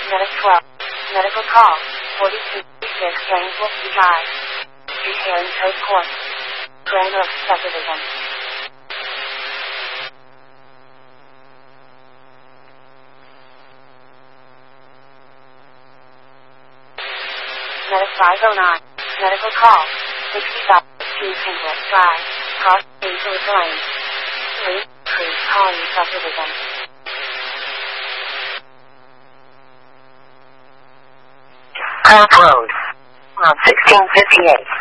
Medic 12. Medical call. 4236 Rainsville Drive. Detailing code course. Granville subdivision. Medic 509. Medical call. 60,002 Pembroke Drive. Cross Angels Lane. 3. Cruz Colony subdivision. Park Road. 1658.